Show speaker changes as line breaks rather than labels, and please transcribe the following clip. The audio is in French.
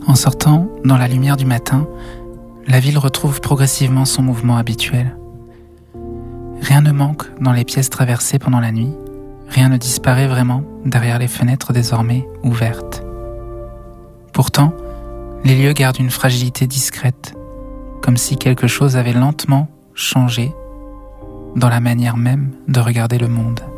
En sortant dans la lumière du matin, la ville retrouve progressivement son mouvement habituel. Rien ne manque dans les pièces traversées pendant la nuit, rien ne disparaît vraiment derrière les fenêtres désormais ouvertes. Pourtant, les lieux gardent une fragilité discrète, comme si quelque chose avait lentement changé dans la manière même de regarder le monde.